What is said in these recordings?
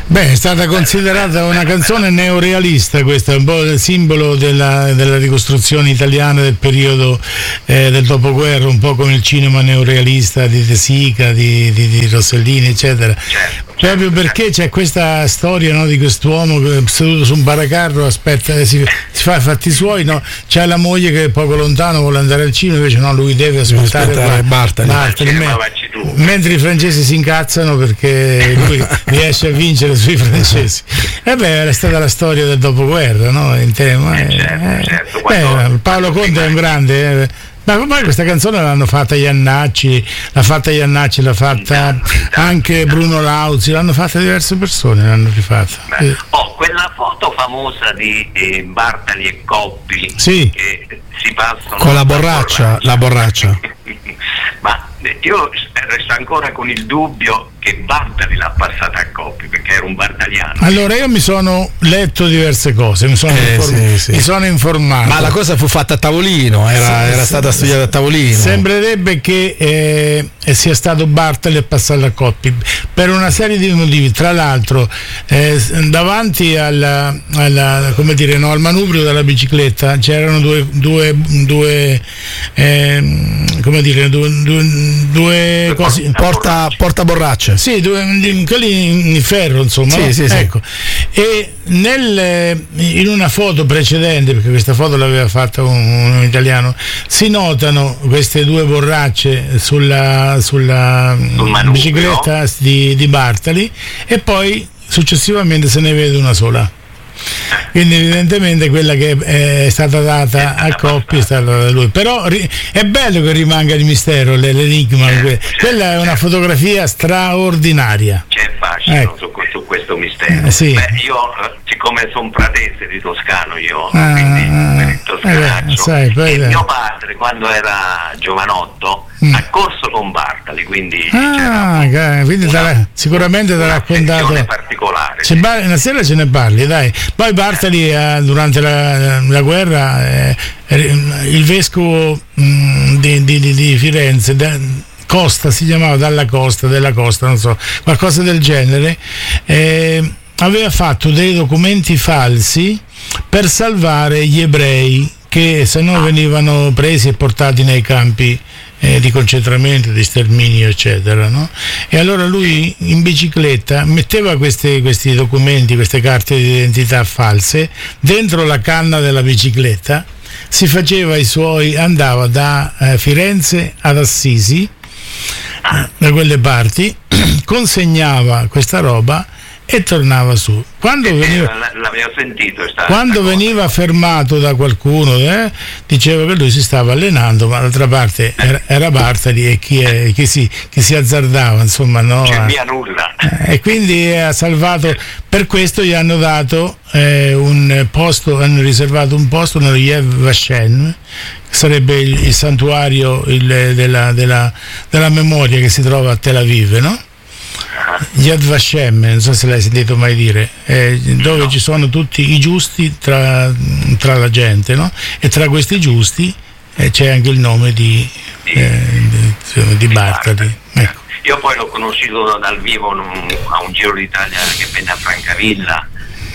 Beh, è stata considerata una canzone neorealista, questa è un po' il simbolo della ricostruzione italiana del periodo del dopoguerra, un po' come il cinema neorealista di De Sica, di Rossellini, eccetera. Proprio perché c'è questa storia, no, di quest'uomo seduto su un baracarro, aspetta, si fa i fatti suoi, no? C'è la moglie che è poco lontano, vuole andare al cinema, invece no, lui deve aspettare Bartali. Mentre i francesi si incazzano perché lui riesce a vincere sui francesi. E beh, è stata la storia del dopoguerra, no? In tema. Certo. Paolo Conte è un grande. Ma poi questa canzone l'hanno fatta Iannacci, l'ha fatta anche Bruno Lauzi, l'hanno fatta diverse persone, l'hanno rifatta. Quella foto famosa di Bartali e Coppi, sì, che si passano con la borraccia. Ma io resto ancora con il dubbio che Bartali l'ha passata a Coppi, perché era un bartaliano. Allora io mi sono letto diverse cose, mi sono informato. Ma la cosa fu fatta a tavolino, era stata studiata a tavolino. Sembrerebbe che sia stato Bartali a passarla a Coppi per una serie di motivi. Tra l'altro davanti al manubrio della bicicletta c'erano due cose, porta borracce. Sì, quelli in ferro, insomma. Sì. Ecco. E in una foto precedente, perché questa foto l'aveva fatta un italiano, si notano queste due borracce sulla bicicletta di Bartali, e poi successivamente se ne vede una sola. Quindi evidentemente quella che è stata data a Coppi è stata da lui. Però è bello che rimanga il mistero, l'enigma. Quella è una fotografia straordinaria. C'è fascino su questo mistero. Sì. Io siccome sono pratese di Toscano, quindi toscanaccio, mio padre quando era giovanotto ha corso con Bartali, quindi sicuramente ti ha raccontato particolare. Una sera ce ne parli, dai. Poi Bartali durante la guerra il vescovo di Firenze, Costa si chiamava, della Costa, non so, qualcosa del genere, aveva fatto dei documenti falsi per salvare gli ebrei che se no venivano presi e portati nei campi di concentramento, di sterminio, eccetera, no? E allora lui in bicicletta metteva questi documenti, queste carte di identità false dentro la canna della bicicletta, andava da Firenze ad Assisi, da quelle parti, consegnava questa roba e tornava su. L'avevo sentito. Quando veniva fermato da qualcuno, diceva che lui si stava allenando, ma d'altra parte era Bartali, e chi si azzardava, insomma, no? Non c'è nulla. E quindi ha salvato. Per questo gli hanno dato un posto, hanno riservato un posto nello Yad Vashem, che sarebbe il santuario della memoria che si trova a Tel Aviv, no? Yad Vashem, non so se l'hai sentito mai dire, dove ci sono tutti i giusti tra la gente, no? E tra questi giusti c'è anche il nome di Bartali. Ecco. Io poi l'ho conosciuto dal vivo a un Giro d'Italia che venne a Francavilla.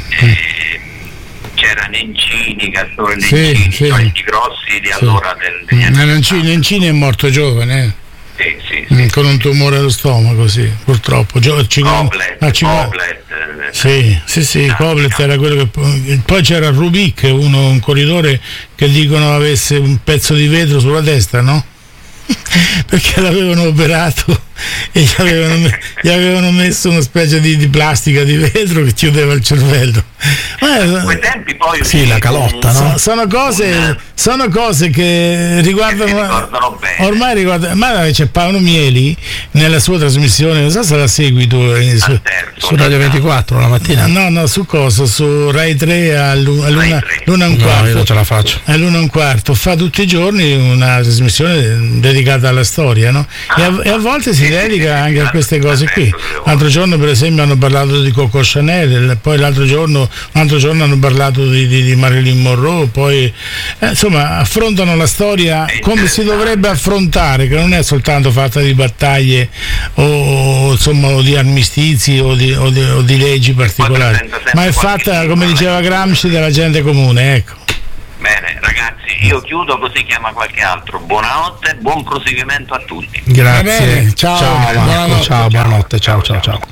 C'era Nencini, Gastone Nencini, i grossi di allora degli anni. Nencini è morto giovane. Sì. Con un tumore allo stomaco, sì, purtroppo. Koblet. Koblet era quello che. Poi c'era Rubik, un corridore che dicono avesse un pezzo di vetro sulla testa, no? Perché l'avevano operato e gli avevano messo una specie di plastica di vetro che chiudeva il cervello. Quei tempi poi la calotta, no? Sono cose che riguardano bene. Ormai riguardano. Ma c'è Paolo Mieli nella sua trasmissione, non so se la segui tu su Radio 24 la mattina. No, su Rai 3 all'una e un quarto. No, io non ce la faccio. All'una e un quarto fa tutti i giorni una trasmissione dedicata alla storia, no? E a volte si dedica anche a queste cose qui. L'altro giorno per esempio hanno parlato di Coco Chanel, poi un altro giorno hanno parlato di Marilyn Monroe, poi insomma affrontano la storia come si dovrebbe affrontare, che non è soltanto fatta di battaglie o di armistizi o di leggi particolari, ma è fatta, come diceva Gramsci, della gente comune, ecco. Bene ragazzi, io chiudo così chiama qualche altro. Buonanotte, buon proseguimento a tutti. Grazie. Ciao, buonanotte. Ciao.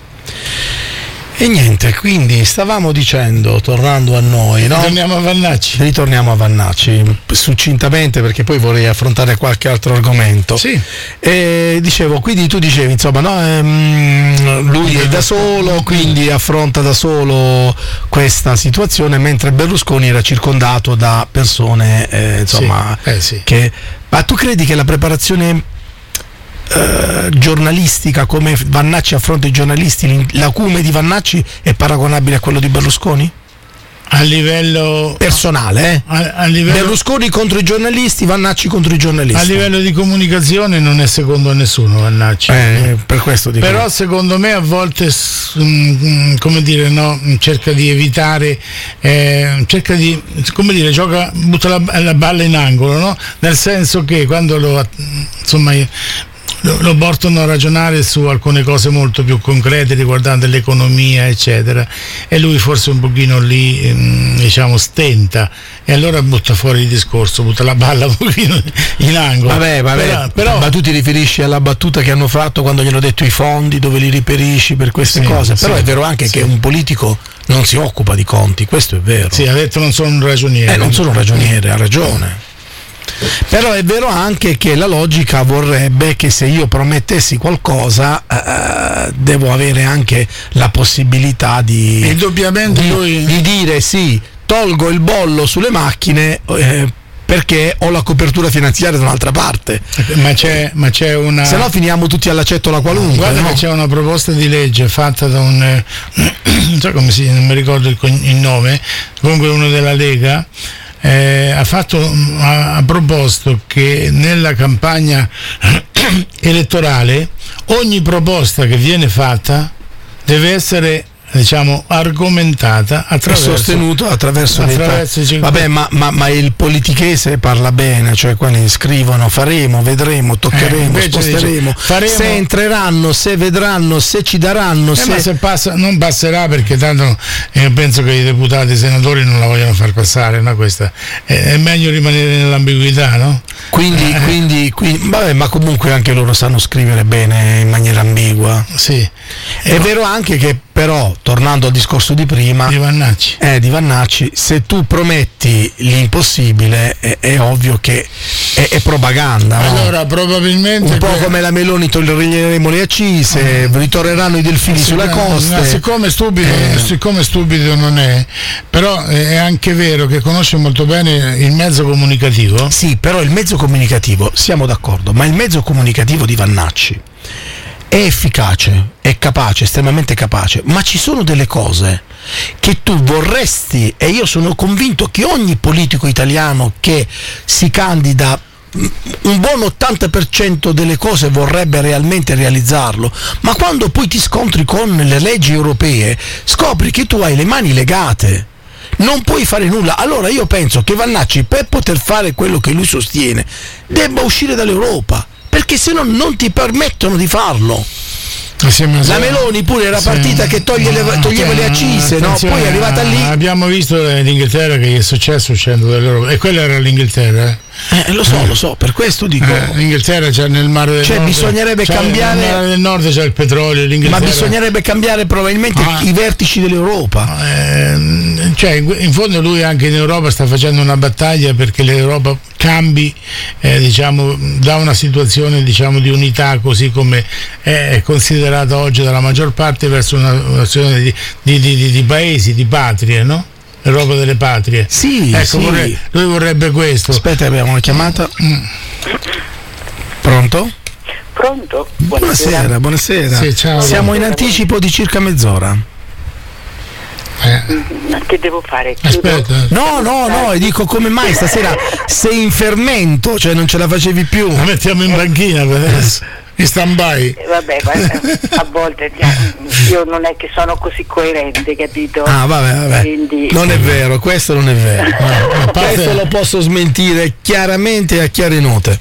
E niente, quindi stavamo dicendo, tornando a noi, no? Ritorniamo a Vannacci, succintamente, perché poi vorrei affrontare qualche altro argomento. Sì. E dicevo, quindi tu dicevi, insomma, no, lui è da solo, quindi affronta da solo questa situazione, mentre Berlusconi era circondato da persone, insomma, sì. Che... Ma tu credi che la preparazione giornalistica, come Vannacci affronta i giornalisti, l'acume di Vannacci è paragonabile a quello di Berlusconi? A livello personale, a livello... Berlusconi contro i giornalisti, Vannacci contro i giornalisti. A livello di comunicazione non è secondo nessuno Vannacci. Per questo dico. Però secondo me a volte come dire, no, cerca di evitare, cerca di, come dire, butta la palla in angolo, no? Nel senso che quando lo portano a ragionare su alcune cose molto più concrete riguardanti l'economia eccetera, e lui forse un pochino lì diciamo stenta, e allora butta fuori il discorso, butta la palla un pochino in angolo. Vabbè, però, ma tu ti riferisci alla battuta che hanno fatto quando gli hanno detto i fondi, dove li riperisci per queste cose? Però è vero anche che un politico non si occupa di conti, questo è vero. Sì, ha detto non sono un ragioniere. Non sono un ragioniere, ha ragione. Però è vero anche che la logica vorrebbe che se io promettessi qualcosa devo avere anche la possibilità di dire sì, tolgo il bollo sulle macchine perché ho la copertura finanziaria da un'altra parte. Ma c'è una... Se no finiamo tutti alla cettola qualunque. Guarda, no? Che c'è una proposta di legge fatta da un... non so come non mi ricordo il nome, comunque uno della Lega, ha proposto che nella campagna elettorale ogni proposta che viene fatta deve essere, diciamo, argomentata sostenuta attraverso vabbè, ma il politichese parla bene, cioè quelli scrivono faremo, vedremo, toccheremo, sposteremo, se entreranno, se vedranno, se ci daranno, ma se passa, non passerà, perché tanto io penso che i deputati, i senatori non la vogliono far passare, no? Questa è meglio rimanere nell'ambiguità, no? Quindi vabbè, ma comunque anche loro sanno scrivere bene in maniera ambigua. Sì. È vero anche che, però, tornando al discorso di prima di Vannacci, se tu prometti l'impossibile è ovvio che è propaganda, allora, no? Probabilmente un po' come la Meloni, toglieremo le accise, ritorneranno i delfini sulle coste. Siccome stupido non è, però è anche vero che conosce molto bene il mezzo comunicativo. Sì, però il mezzo comunicativo, siamo d'accordo, ma il mezzo comunicativo di Vannacci è efficace, è capace, estremamente capace, ma ci sono delle cose che tu vorresti, e io sono convinto che ogni politico italiano che si candida un buon 80% delle cose vorrebbe realmente realizzarlo, ma quando poi ti scontri con le leggi europee scopri che tu hai le mani legate, non puoi fare nulla. Allora io penso che Vannacci, per poter fare quello che lui sostiene, debba uscire dall'Europa, perché se no non ti permettono di farlo. La Meloni pure era partita che toglieva le accise, no? Poi è arrivata lì. Abbiamo visto l'Inghilterra che è successo uscendo dall'Europa, e quella era l'Inghilterra. Lo so, per questo dico. L'Inghilterra c'è nel mare del Nord. Bisognerebbe cambiare. Nel mare del Nord c'è il petrolio, ma bisognerebbe cambiare probabilmente i vertici dell'Europa. Cioè, in fondo lui anche in Europa sta facendo una battaglia perché l'Europa cambi, diciamo, da una situazione, diciamo, di unità così come è considerata oggi dalla maggior parte, verso una situazione di paesi, di patrie, no? L'Europa delle patrie. Sì, ecco, sì. Lui vorrebbe questo. Aspetta, abbiamo una chiamata. Pronto? Pronto? Buonasera. Sì, ciao. Siamo in anticipo di circa mezz'ora. Che devo fare? Aspetta. No, e dico, come mai stasera sei in fermento, cioè non ce la facevi più? La mettiamo in banchina per adesso. in stand-by. Vabbè, a volte io non è che sono così coerente, capito? Vabbè. Quindi... Non è vero, questo non è vero. Questo lo posso smentire chiaramente e a chiare note.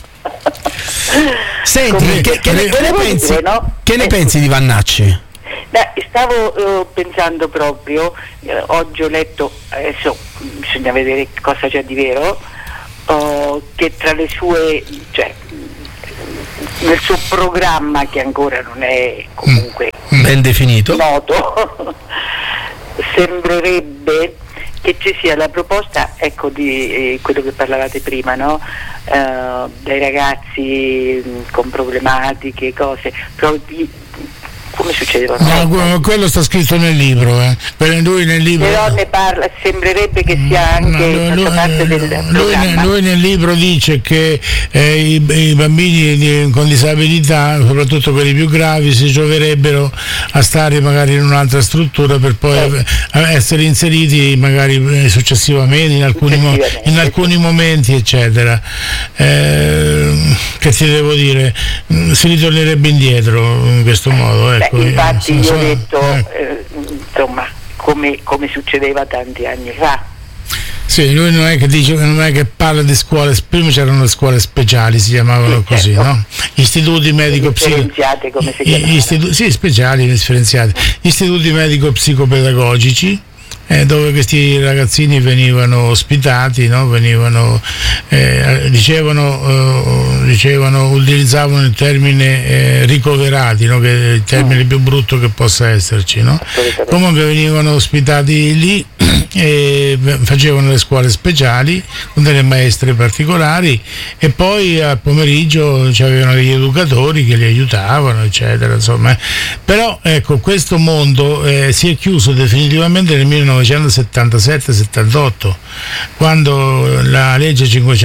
Senti, che ne pensi di Vannacci? Stavo pensando proprio, oggi ho letto, adesso bisogna vedere cosa c'è di vero, che tra le sue, cioè nel suo programma, che ancora non è comunque ben definito, noto, sembrerebbe che ci sia la proposta, ecco, di quello che parlavate prima, no? Dai ragazzi con problematiche, cose, come succedeva? No, quello sta scritto nel libro, Lui nel libro. Però ne parla, sembrerebbe che sia anche parte del programma. Lui nel libro dice che i bambini con disabilità, soprattutto quelli più gravi, si gioverebbero a stare magari in un'altra struttura per poi essere inseriti magari successivamente in alcuni momenti, eccetera. Che ti devo dire? Si ritornerebbe indietro in questo modo, ecco. Infatti io ho detto, insomma, come succedeva tanti anni fa. Sì, lui non è che parla di scuole, prima c'erano le scuole speciali, si chiamavano così, certo. No? Istituti differenziate, come si chiamavano? Sì, speciali, differenziati. Istituti medico-psicopedagogici, dove questi ragazzini venivano ospitati, no? Utilizzavano il termine ricoverati, no? Che è il termine più brutto che possa esserci, no? Comunque venivano ospitati lì e facevano le scuole speciali con delle maestre particolari, e poi al pomeriggio c'avevano degli educatori che li aiutavano, eccetera, insomma. Però ecco, questo mondo si è chiuso definitivamente nel 1977-78, quando la legge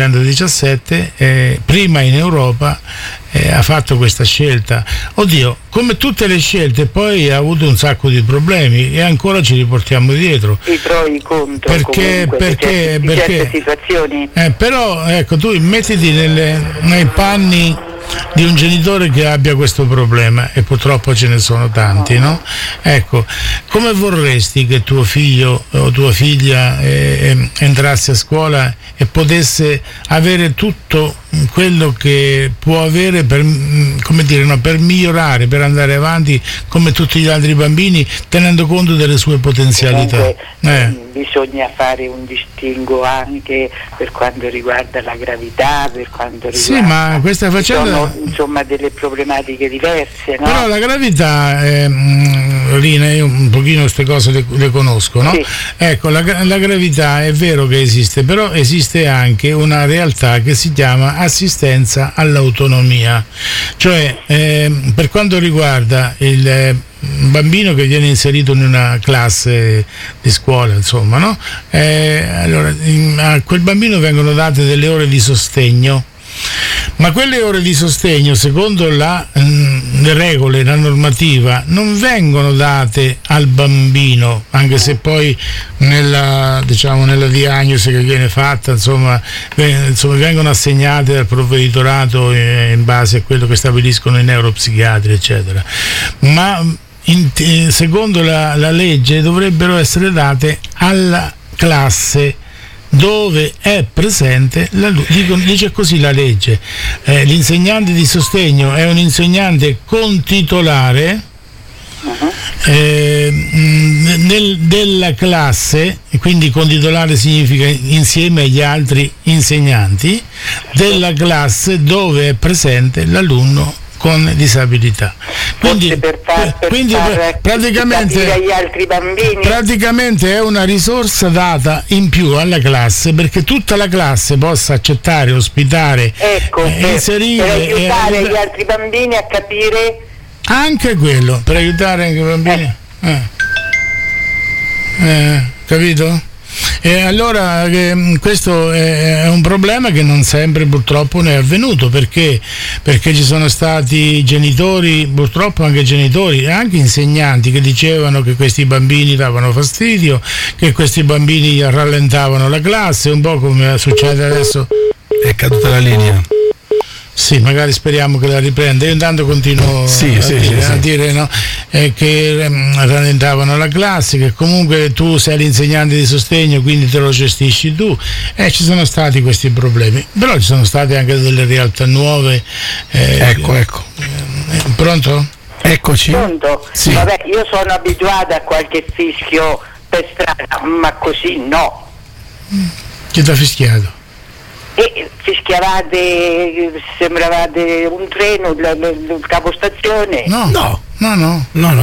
517 prima in Europa ha fatto questa scelta. Oddio, come tutte le scelte poi ha avuto un sacco di problemi e ancora ci riportiamo dietro. I pro e i contro perché certe situazioni. Però ecco, tu mettiti nei panni di un genitore che abbia questo problema, e purtroppo ce ne sono tanti, no? Ecco, come vorresti che tuo figlio o tua figlia entrasse a scuola e potesse avere tutto quello che può avere per migliorare, per andare avanti come tutti gli altri bambini, tenendo conto delle sue potenzialità? Bisogna fare un distinguo anche per quanto riguarda la gravità, per quanto riguarda... Sì, ma questa faccenda... Sono, insomma, delle problematiche diverse, no? Però la gravità, Rina, io un pochino queste cose le conosco, no? Sì. Ecco, la gravità è vero che esiste, però esiste anche una realtà che si chiama assistenza all'autonomia. Cioè, per quanto riguarda il bambino che viene inserito in una classe di scuola, insomma, no? Allora, a quel bambino vengono date delle ore di sostegno, ma quelle ore di sostegno, secondo le regole, la normativa, non vengono date al bambino, anche se poi nella diagnosi che viene fatta, insomma, vengono assegnate dal provveditorato in base a quello che stabiliscono i neuropsichiatri, eccetera. Ma secondo la legge dovrebbero essere date alla classe dove è presente, dice così la legge, l'insegnante di sostegno è un insegnante contitolare della classe, quindi contitolare significa insieme agli altri insegnanti, della classe dove è presente l'alunno con disabilità. Quindi praticamente agli altri bambini. Praticamente è una risorsa data in più alla classe, perché tutta la classe possa accettare, ospitare, inserire, per aiutare gli altri bambini a capire anche quello, per aiutare anche i bambini. Capito? E allora questo è un problema che non sempre purtroppo ne è avvenuto, perché ci sono stati genitori, purtroppo anche genitori e anche insegnanti, che dicevano che questi bambini davano fastidio, che questi bambini rallentavano la classe, un po' come succede adesso. È caduta la linea. Sì, magari speriamo che la riprenda. Io intanto continuo a dire no, che rallentavano la classe, che comunque tu sei l'insegnante di sostegno, quindi te lo gestisci tu, ci sono stati questi problemi, però ci sono state anche delle realtà nuove. Ecco. Pronto? Eccoci. Pronto? Sì. Vabbè, io sono abituata a qualche fischio per strada, ma così no. Chi ti ha fischiato? E fischiavate, sembravate un treno, il capostazione. No.